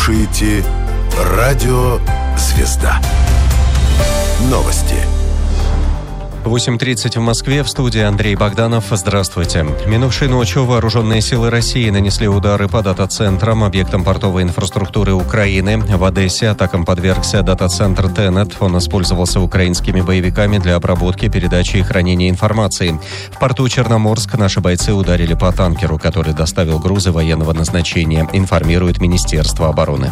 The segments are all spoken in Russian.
Слушаете радио «Звезда». Новости. 8:30 в Москве, в студии Андрей Богданов. Здравствуйте. Минувшей ночью вооруженные силы России нанесли удары по дата-центрам, объектам портовой инфраструктуры Украины. В Одессе атакам подвергся дата-центр ТЭНЕТ. Он использовался украинскими боевиками для обработки, передачи и хранения информации. В порту Черноморск наши бойцы ударили по танкеру, который доставил грузы военного назначения, информирует Министерство обороны.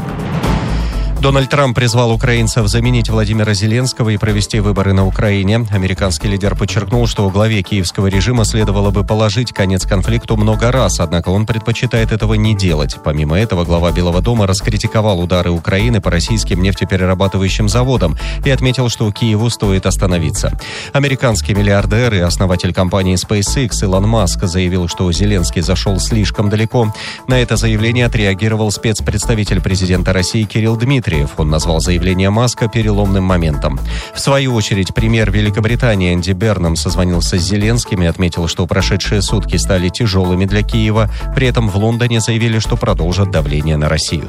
Дональд Трамп призвал украинцев заменить Владимира Зеленского и провести выборы на Украине. Американский лидер подчеркнул, что главе киевского режима следовало бы положить конец конфликту много раз, однако он предпочитает этого не делать. Помимо этого, глава Белого дома раскритиковал удары Украины по российским нефтеперерабатывающим заводам и отметил, что Киеву стоит остановиться. Американский миллиардер и основатель компании SpaceX Илон Маск заявил, что Зеленский зашел слишком далеко. На это заявление отреагировал спецпредставитель президента России Кирилл Дмитриев. Он назвал заявление Маска переломным моментом. В свою очередь, премьер Великобритании Энди Бернам созвонился с Зеленским и отметил, что прошедшие сутки стали тяжелыми для Киева. При этом в Лондоне заявили, что продолжат давление на Россию.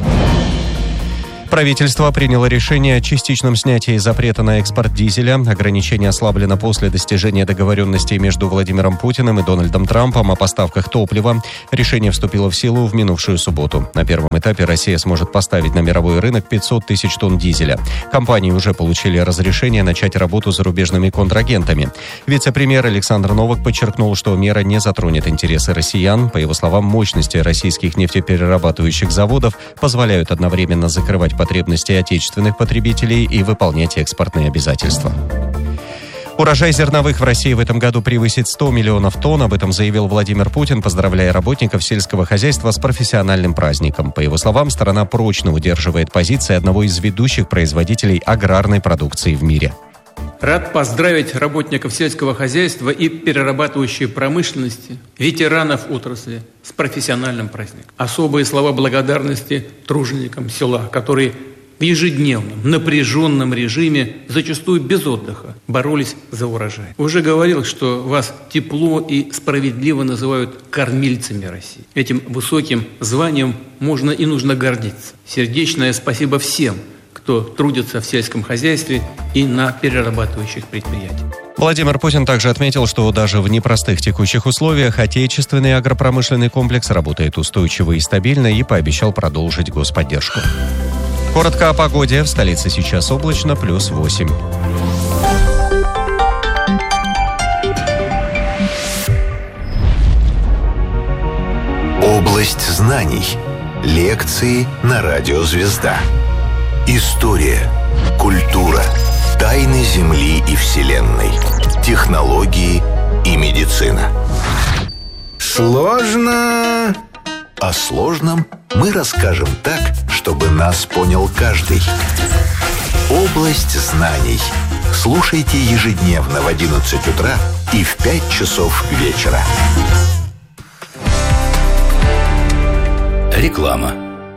Правительство приняло решение о частичном снятии запрета на экспорт дизеля. Ограничение ослаблено после достижения договоренностей между Владимиром Путиным и Дональдом Трампом о поставках топлива. Решение вступило в силу в минувшую субботу. На первом этапе Россия сможет поставить на мировой рынок 500 тысяч тонн дизеля. Компании уже получили разрешение начать работу с зарубежными контрагентами. Вице-премьер Александр Новак подчеркнул, что мера не затронет интересы россиян. По его словам, мощности российских нефтеперерабатывающих заводов позволяют одновременно закрывать потребности отечественных потребителей и выполнять экспортные обязательства. Урожай зерновых в России в этом году превысит 100 миллионов тонн. Об этом заявил Владимир Путин, поздравляя работников сельского хозяйства с профессиональным праздником. По его словам, страна прочно удерживает позиции одного из ведущих производителей аграрной продукции в мире. Рад поздравить работников сельского хозяйства и перерабатывающей промышленности, ветеранов отрасли с профессиональным праздником. Особые слова благодарности труженикам села, которые в ежедневном, напряженном режиме, зачастую без отдыха, боролись за урожай. Уже говорил, что вас тепло и справедливо называют кормильцами России. Этим высоким званием можно и нужно гордиться. Сердечное спасибо всем, кто трудится в сельском хозяйстве и на перерабатывающих предприятиях. Владимир Путин также отметил, что даже в непростых текущих условиях отечественный агропромышленный комплекс работает устойчиво и стабильно и пообещал продолжить господдержку. Коротко о погоде. В столице сейчас облачно, +8. Область знаний. Лекции на радио «Звезда». История, культура, тайны Земли и Вселенной, технологии и медицина. Сложно. О сложном мы расскажем так, чтобы нас понял каждый. Область знаний. Слушайте ежедневно в 11 утра и в 5 часов вечера. Реклама.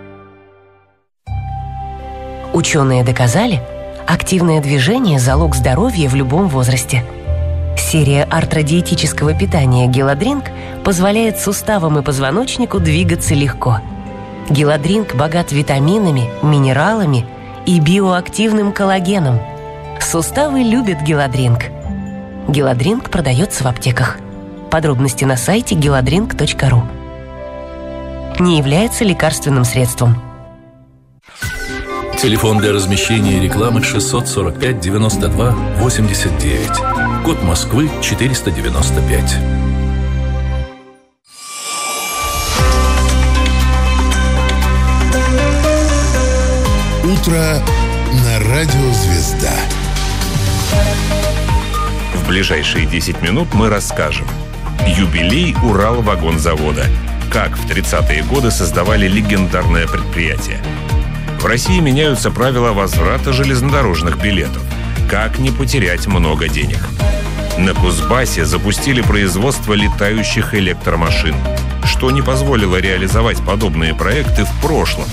Ученые доказали, активное движение – залог здоровья в любом возрасте. Серия артро-диетического питания «Геладринк» позволяет суставам и позвоночнику двигаться легко. «Геладринк» богат витаминами, минералами и биоактивным коллагеном. Суставы любят «Геладринк». «Геладринк» продается в аптеках. Подробности на сайте geladrink.ru. Не является лекарственным средством. Телефон для размещения рекламы 645 92 89. Код Москвы 495. Утро на радио «Звезда». В ближайшие 10 минут мы расскажем. Юбилей Уралвагонзавода. Как в 30-е годы создавали легендарное предприятие. В России меняются правила возврата железнодорожных билетов. Как не потерять много денег? На Кузбассе запустили производство летающих электромашин, что не позволило реализовать подобные проекты в прошлом.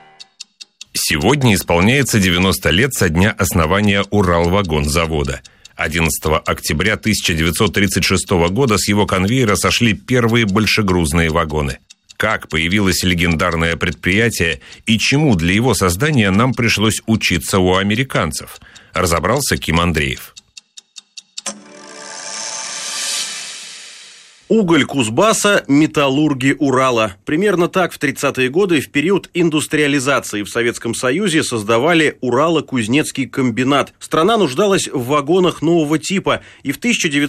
Сегодня исполняется 90 лет со дня основания Уралвагонзавода. 11 октября 1936 года с его конвейера сошли первые большегрузные вагоны. Как появилось легендарное предприятие и чему для его создания нам пришлось учиться у американцев, разобрался Ким Андреев. Уголь Кузбасса, металлурги Урала. Примерно так в 30-е годы в период индустриализации в Советском Союзе создавали Урало-Кузнецкий комбинат. Страна нуждалась в вагонах нового типа, и в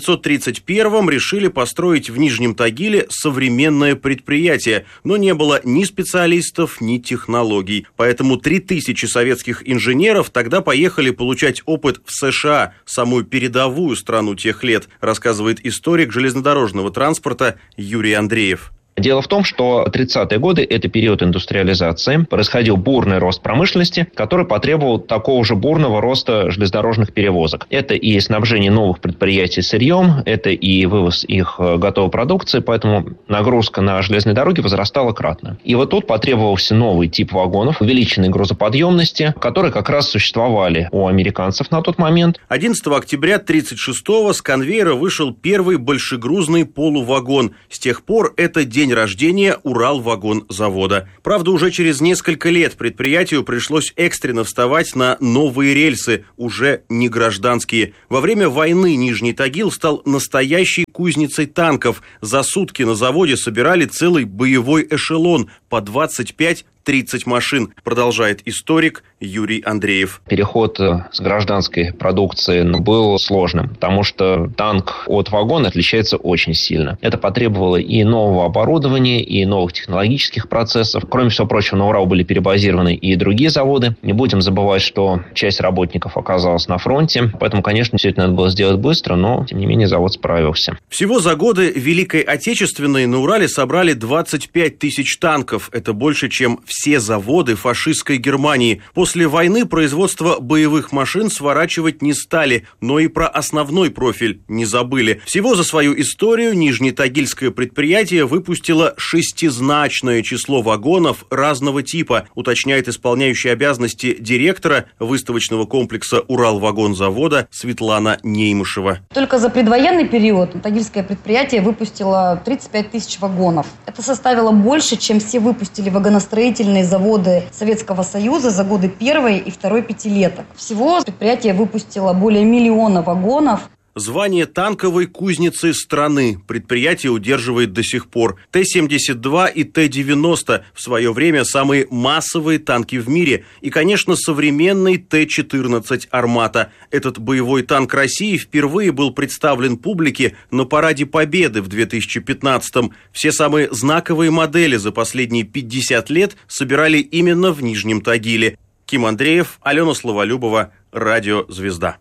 1931-м решили построить в Нижнем Тагиле современное предприятие, но не было ни специалистов, ни технологий. Поэтому 3000 советских инженеров тогда поехали получать опыт в США, самую передовую страну тех лет, рассказывает историк железнодорожного транспорта Юрий Андреев. Дело в том, что 30-е годы – это период индустриализации. Происходил бурный рост промышленности, который потребовал такого же бурного роста железнодорожных перевозок. Это и снабжение новых предприятий сырьем, это и вывоз их готовой продукции, поэтому нагрузка на железные дороги возрастала кратно. И вот тут потребовался новый тип вагонов, увеличенной грузоподъемности, которые как раз существовали у американцев на тот момент. 11 октября 1936-го с конвейера вышел первый большегрузный полувагон. С тех пор это день рождения Уралвагонзавода. Правда, уже через несколько лет предприятию пришлось экстренно вставать на новые рельсы, уже не гражданские. Во время войны Нижний Тагил стал настоящей кузницей танков. За сутки на заводе собирали целый боевой эшелон по 25-30 машин, продолжает историк Юрий Андреев. Переход с гражданской продукции был сложным, потому что танк от вагона отличается очень сильно. Это потребовало и нового оборудования, и новых технологических процессов. Кроме всего прочего, на Урал были перебазированы и другие заводы. Не будем забывать, что часть работников оказалась на фронте, поэтому, конечно, все это надо было сделать быстро, но, тем не менее, завод справился. Всего за годы Великой Отечественной на Урале собрали 25 тысяч танков. Это больше, чем все заводы фашистской Германии. После войны производство боевых машин сворачивать не стали, но и про основной профиль не забыли. Всего за свою историю Нижнетагильское предприятие выпустило шестизначное число вагонов разного типа, уточняет исполняющий обязанности директора выставочного комплекса Уралвагонзавода Светлана Неймышева. Только за предвоенный период Тагильское предприятие выпустило 35 тысяч вагонов. Это составило больше, чем все выпустили вагоностроительные заводы Советского Союза за годы первой и второй пятилеток. Всего предприятие выпустило более 1 миллиона вагонов. Звание танковой кузницы страны предприятие удерживает до сих пор. Т-72 и Т-90 в свое время самые массовые танки в мире. И, конечно, современный Т-14 «Армата». Этот боевой танк России впервые был представлен публике на Параде Победы в 2015-м. Все самые знаковые модели за последние 50 лет собирали именно в Нижнем Тагиле. Ким Андреев, Алена Словолюбова, Радио «Звезда».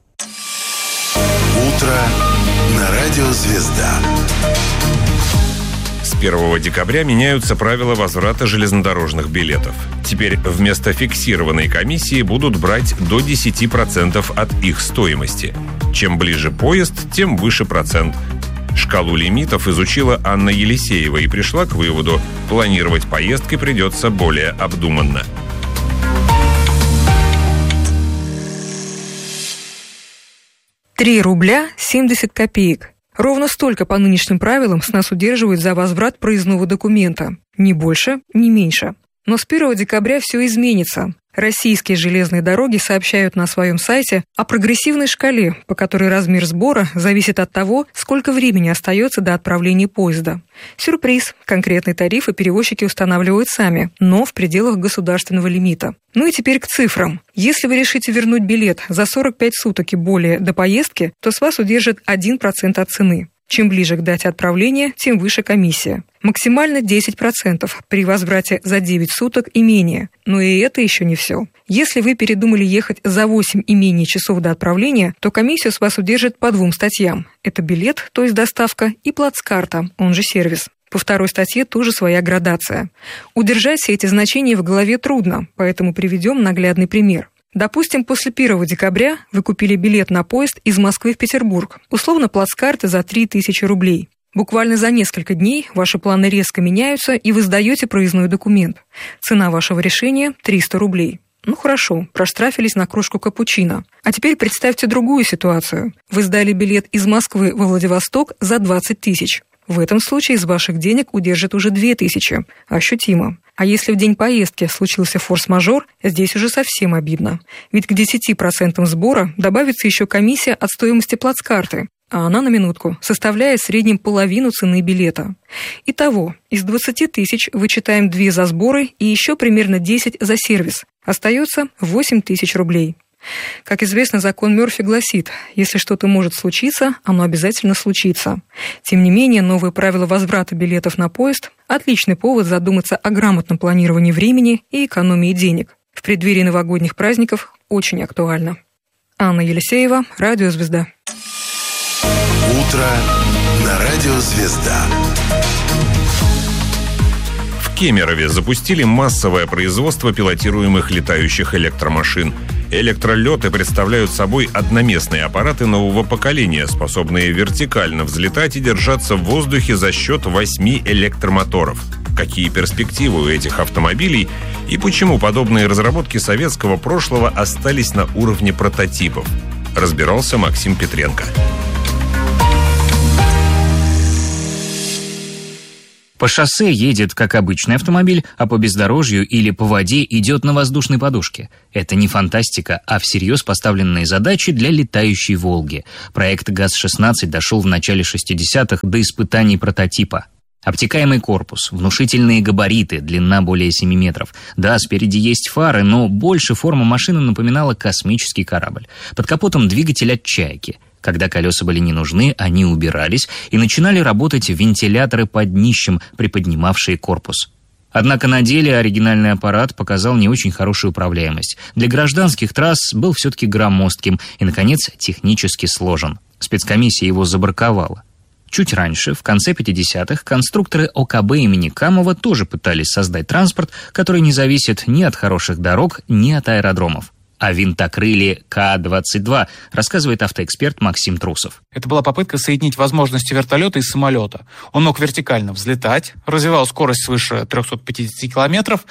Утро на Радио «Звезда». С 1 декабря меняются правила возврата железнодорожных билетов. Теперь вместо фиксированной комиссии будут брать до 10% от их стоимости. Чем ближе поезд, тем выше процент. Шкалу лимитов изучила Анна Елисеева и пришла к выводу: планировать поездки придется более обдуманно. рубля 70 копеек. Ровно столько по нынешним правилам с нас удерживают за возврат проездного документа. Ни больше, ни меньше. Но с 1 декабря все изменится. Российские железные дороги сообщают на своем сайте о прогрессивной шкале, по которой размер сбора зависит от того, сколько времени остается до отправления поезда. Сюрприз. Конкретные тарифы перевозчики устанавливают сами, но в пределах государственного лимита. Ну и теперь к цифрам. Если вы решите вернуть билет за 45 суток и более до поездки, то с вас удержат 1% от цены. Чем ближе к дате отправления, тем выше комиссия. Максимально 10% при возврате за 9 суток и менее. Но и это еще не все. Если вы передумали ехать за 8 и менее часов до отправления, то комиссию с вас удержат по 2 статьям. Это билет, то есть доставка, и плацкарта, он же сервис. По 2 статье тоже своя градация. Удержать все эти значения в голове трудно, поэтому приведем наглядный пример. Допустим, после 1 декабря вы купили билет на поезд из Москвы в Петербург, условно плацкарты за 3000 рублей. Буквально за несколько дней ваши планы резко меняются, и вы сдаете проездной документ. Цена вашего решения – 300 рублей. Ну хорошо, проштрафились на кружку капучино. А теперь представьте другую ситуацию. Вы сдали билет из Москвы во Владивосток за 20 тысяч. В этом случае из ваших денег удержат уже 2000. Ощутимо. А если в день поездки случился форс-мажор, здесь уже совсем обидно. Ведь к 10% сбора добавится еще комиссия от стоимости плацкарты, а она, на минутку, составляет в среднем половину цены билета. Итого, из 20 тысяч вычитаем 2 за сборы и еще примерно 10 за сервис. Остается 8 тысяч рублей. Как известно, закон Мёрфи гласит, если что-то может случиться, оно обязательно случится. Тем не менее, новые правила возврата билетов на поезд – отличный повод задуматься о грамотном планировании времени и экономии денег. В преддверии новогодних праздников очень актуально. Анна Елисеева, Радио «Звезда». Утро на Радио «Звезда». В Кемерове запустили массовое производство пилотируемых летающих электромашин. Электролеты представляют собой одноместные аппараты нового поколения, способные вертикально взлетать и держаться в воздухе за счет 8 электромоторов. Какие перспективы у этих автомобилей и почему подобные разработки советского прошлого остались на уровне прототипов, разбирался Максим Петренко. По шоссе едет как обычный автомобиль, а по бездорожью или по воде идет на воздушной подушке. Это не фантастика, а всерьез поставленные задачи для летающей «Волги». Проект ГАЗ-16 дошел в начале 60-х до испытаний прототипа. Обтекаемый корпус, внушительные габариты, длина более 7 метров. Да, спереди есть фары, но больше форма машины напоминала космический корабль. Под капотом двигатель от «Чайки». Когда колеса были не нужны, они убирались, и начинали работать вентиляторы под днищем, приподнимавшие корпус. Однако на деле оригинальный аппарат показал не очень хорошую управляемость. Для гражданских трасс был все-таки громоздким и, наконец, технически сложен. Спецкомиссия его забраковала. Чуть раньше, в конце 50-х, конструкторы ОКБ имени Камова тоже пытались создать транспорт, который не зависит ни от хороших дорог, ни от аэродромов. О винтокрыле К-22 рассказывает автоэксперт Максим Трусов. Это была попытка соединить возможности вертолета и самолета. Он мог вертикально взлетать, развивал скорость свыше 350 километров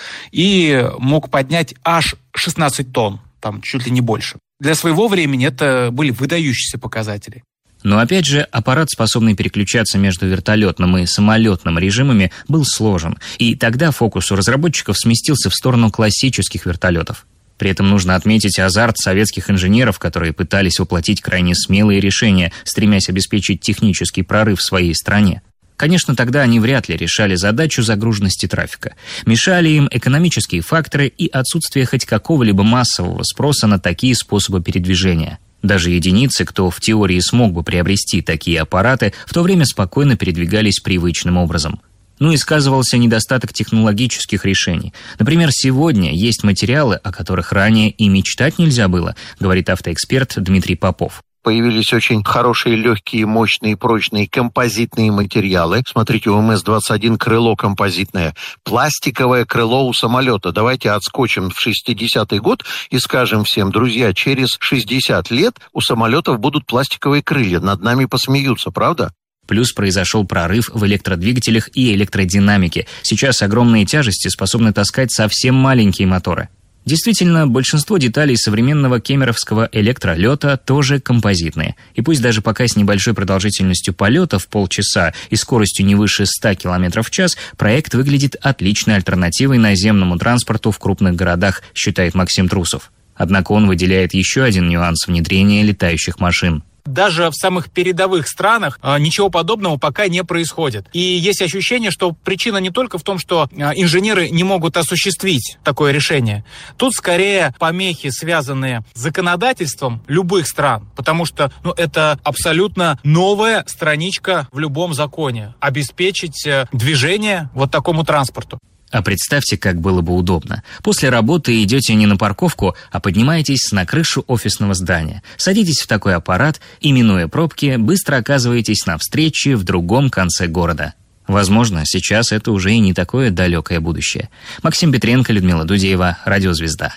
и мог поднять аж 16 тонн, там чуть ли не больше. Для своего времени это были выдающиеся показатели. Но опять же, аппарат, способный переключаться между вертолетным и самолетным режимами, был сложен. И тогда фокус у разработчиков сместился в сторону классических вертолетов. При этом нужно отметить азарт советских инженеров, которые пытались воплотить крайне смелые решения, стремясь обеспечить технический прорыв в своей стране. Конечно, тогда они вряд ли решали задачу загруженности трафика. Мешали им экономические факторы и отсутствие хоть какого-либо массового спроса на такие способы передвижения. Даже единицы, кто в теории смог бы приобрести такие аппараты, в то время спокойно передвигались привычным образом. Ну и сказывался недостаток технологических решений. Например, сегодня есть материалы, о которых ранее и мечтать нельзя было, говорит автоэксперт Дмитрий Попов. Появились очень хорошие, легкие, мощные, прочные композитные материалы. Смотрите, у МС-21 крыло композитное. Пластиковое крыло у самолета. Давайте отскочим в 60-й год и скажем всем, друзья, через 60 лет у самолетов будут пластиковые крылья. Над нами посмеются, правда? Плюс произошел прорыв в электродвигателях и электродинамике. Сейчас огромные тяжести способны таскать совсем маленькие моторы. Действительно, большинство деталей современного кемеровского электролета тоже композитные. И пусть даже пока с небольшой продолжительностью полета в полчаса и скоростью не выше 100 км в час, проект выглядит отличной альтернативой наземному транспорту в крупных городах, считает Максим Трусов. Однако он выделяет еще один нюанс внедрения летающих машин. Даже в самых передовых странах ничего подобного пока не происходит. И есть ощущение, что причина не только в том, что инженеры не могут осуществить такое решение. Тут скорее помехи, связанные с законодательством любых стран. Потому что это абсолютно новая страничка в любом законе. Обеспечить движение вот такому транспорту. А представьте, как было бы удобно. После работы идете не на парковку, а поднимаетесь на крышу офисного здания. Садитесь в такой аппарат и, минуя пробки, быстро оказываетесь на встрече в другом конце города. Возможно, сейчас это уже и не такое далекое будущее. Максим Петренко, Людмила Дудеева, Радио «Звезда».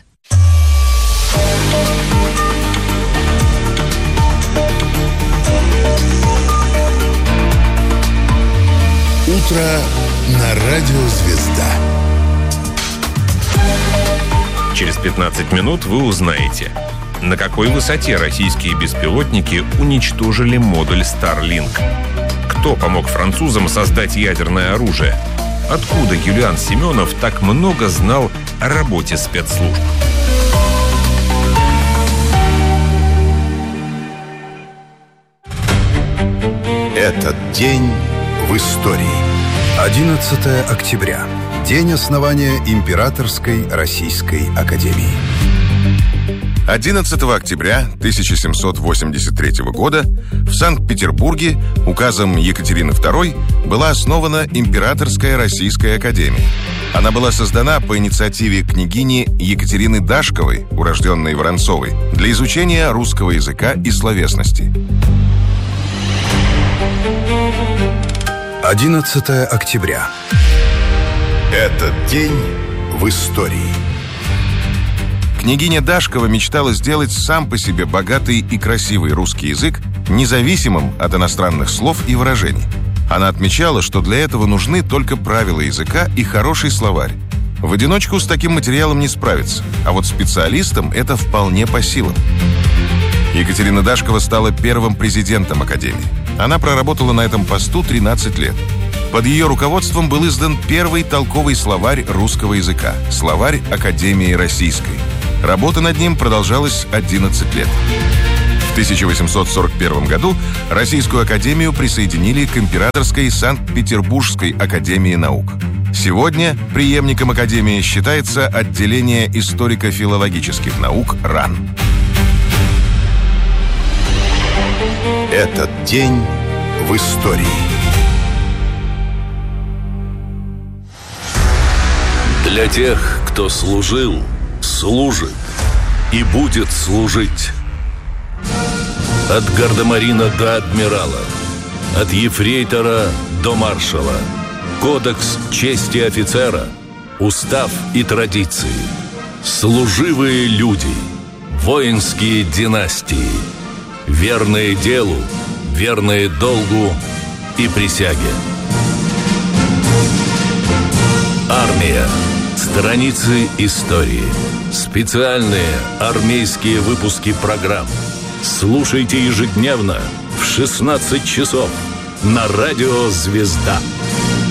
Утро на Радио «Звезда». Через 15 минут вы узнаете, на какой высоте российские беспилотники уничтожили модуль Starlink. Кто помог французам создать ядерное оружие? Откуда Юлиан Семенов так много знал о работе спецслужб? Этот день в истории. 11 октября. День основания Императорской Российской Академии. 11 октября 1783 года в Санкт-Петербурге указом Екатерины II была основана Императорская Российская Академия. Она была создана по инициативе княгини Екатерины Дашковой, урожденной Воронцовой, для изучения русского языка и словесности. 11 октября. Этот день в истории. Княгиня Дашкова мечтала сделать сам по себе богатый и красивый русский язык независимым от иностранных слов и выражений. Она отмечала, что для этого нужны только правила языка и хороший словарь. В одиночку с таким материалом не справиться, а вот специалистам это вполне по силам. Екатерина Дашкова стала первым президентом Академии. Она проработала на этом посту 13 лет. Под ее руководством был издан первый толковый словарь русского языка – словарь Академии Российской. Работа над ним продолжалась 11 лет. В 1841 году Российскую Академию присоединили к Императорской Санкт-Петербургской Академии наук. Сегодня преемником Академии считается отделение историко-филологических наук РАН. Этот день в истории. Для тех, кто служил, служит и будет служить. От гардемарина до адмирала, от ефрейтора до маршала. Кодекс чести офицера, устав и традиции. Служивые люди, воинские династии. Верные делу, верные долгу и присяге. Армия. Страницы истории. Специальные армейские выпуски программ. Слушайте ежедневно в 16 часов на радио «Звезда».